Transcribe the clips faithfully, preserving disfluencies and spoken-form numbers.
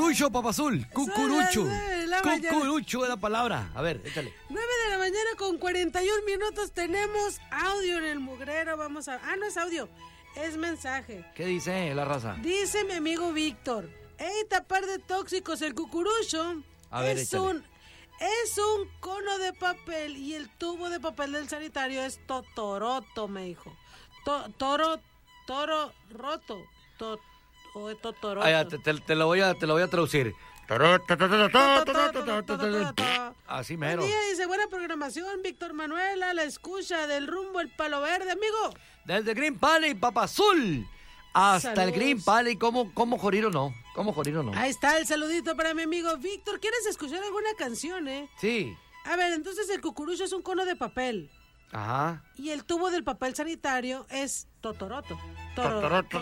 Cucurucho, papazul. Cucurucho. La Cucurucho es la palabra. A ver, échale. nueve de la mañana con cuarenta y un minutos. Tenemos audio en el mugrero. Vamos a... Ah, no es audio. Es mensaje. ¿Qué dice la raza? Dice mi amigo Víctor. Ey, tapar de tóxicos. El cucurucho A ver, es échale. un... Es un cono de papel y el tubo de papel del sanitario es totoroto, me dijo. To, toro, toro, roto. To, o es totoroto. Ah, ya, te, te- te lo voy a, te lo voy a traducir. Así mero. Buen día, dice, buena programación, Víctor Manuel, a la escucha del rumbo El Palo Verde, amigo. Desde Green Valley, papazul. Hasta Saludos. el Green Valley. ¿Cómo, cómo jorir o no? ¿Cómo jorir o no? Ahí está el saludito para mi amigo Víctor. ¿Quieres escuchar alguna canción, eh? Sí. A ver, entonces el cucurucho es un cono de papel. Ajá. Y el tubo del papel sanitario es totoroto. Totoroto.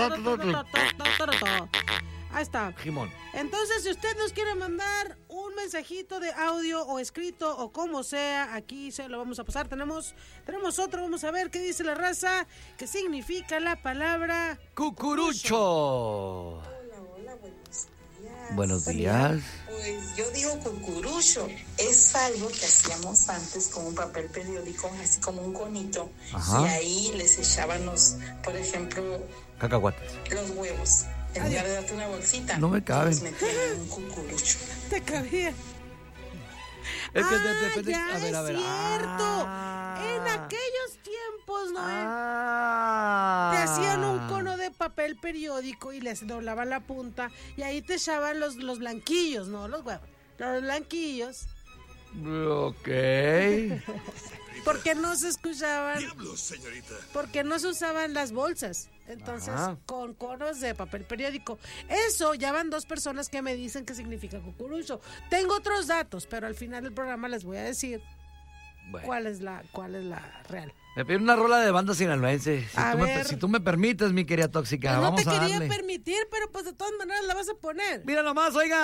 Ahí está. Jimón. Entonces, si usted nos quiere mandar un mensajito de audio o escrito o como sea, aquí se lo vamos a pasar. Tenemos, tenemos otro, vamos a ver qué dice la raza, qué significa la palabra Cucurucho. Hola, hola, buenos días. Buenos días. Pues yo digo cucurucho. Es algo que hacíamos antes con un papel periódico, así como un conito. Ajá. Y ahí les echábamos, por ejemplo, Cacahuates. los huevos. En lugar de darte una bolsita, No me caben. los metían en un cucurucho. te cabía. Es que ah, de repente- ya a ver, a ver. es cierto. Ah. En aquellos tiempos, ¿no? Ah. Te hacían un cono de papel periódico y les doblaban la punta y ahí te echaban los, los blanquillos, no los huevos, los blanquillos, Ok. porque no se escuchaban, Diablos, señorita. porque no se usaban las bolsas, entonces Ajá. con conos de papel periódico. Eso ya van dos personas que me dicen qué significa cucurucho. Tengo otros datos, pero al final del programa les voy a decir Bueno. cuál es la, cuál es la real. Me pide una rola de banda sinaloense. Si, A tú me, ver. si tú me permites, mi querida tóxica, Pues no vamos te a quería darle. permitir, pero pues de todas maneras la vas a poner. Mira nomás, oiga.